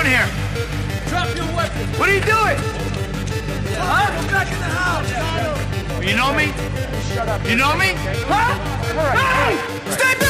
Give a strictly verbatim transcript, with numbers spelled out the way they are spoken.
doing here? Drop your weapon. What are you doing? Huh? Go back in the house. You know me? Shut up. You know me? Huh? Hey! Stay back!